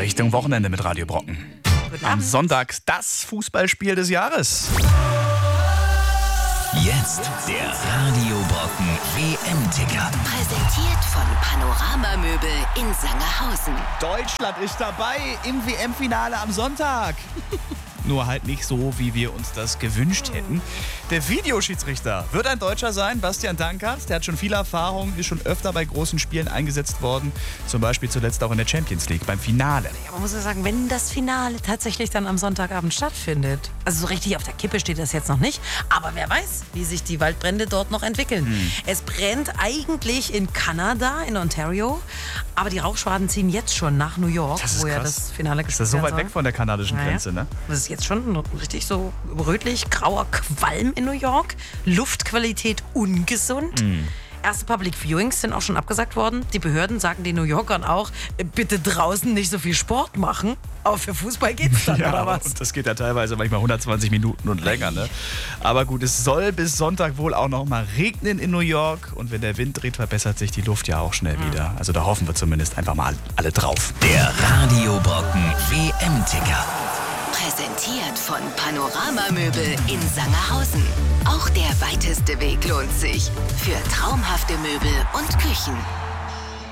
Richtung Wochenende mit Radio Brocken. Am Sonntag das Fußballspiel des Jahres. Jetzt der Radio Brocken WM-Ticker. Präsentiert von Panorama Möbel in Sangerhausen. Deutschland ist dabei im WM-Finale am Sonntag. Nur halt nicht so, wie wir uns das gewünscht hätten. Der Videoschiedsrichter wird ein Deutscher sein, Bastian Dankert. Der hat schon viel Erfahrung, ist schon öfter bei großen Spielen eingesetzt worden. Zum Beispiel zuletzt auch in der Champions League beim Finale. Ja, man muss ja sagen, wenn das Finale tatsächlich dann am Sonntagabend stattfindet. Also so richtig auf der Kippe steht das jetzt noch nicht. Aber wer weiß, wie sich die Waldbrände dort noch entwickeln. Es brennt eigentlich in Kanada, in Ontario. Aber die Rauchschwaden ziehen jetzt schon nach New York, wo ja das Finale gespielt wird. Ist das so weit weg von der kanadischen Grenze, ne? Das ist jetzt schon richtig so rötlich-grauer Qualm in New York. Luftqualität ungesund. Erste Public Viewings sind auch schon abgesagt worden. Die Behörden sagen den New Yorkern auch, bitte draußen nicht so viel Sport machen. Aber für Fußball geht's dann, oder was? Und das geht ja teilweise manchmal 120 Minuten und länger, ne? Aber gut, es soll bis Sonntag wohl auch noch mal regnen in New York. Und wenn der Wind dreht, verbessert sich die Luft ja auch schnell wieder. Also da hoffen wir zumindest einfach mal alle drauf. Der Radio Brocken WM-Ticker. Präsentiert von Panorama Möbel in Sangerhausen. Auch der weiteste Weg lohnt sich. Für traumhafte Möbel und Küchen.